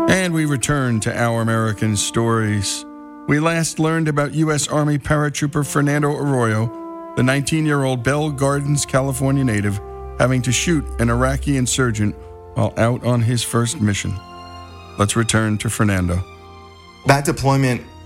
And we return to Our American Stories. We last learned about U.S. Army paratrooper Fernando Arroyo, the 19-year-old Bell Gardens, California native, having to shoot an Iraqi insurgent while out on his first mission. Let's return to Fernando. That deployment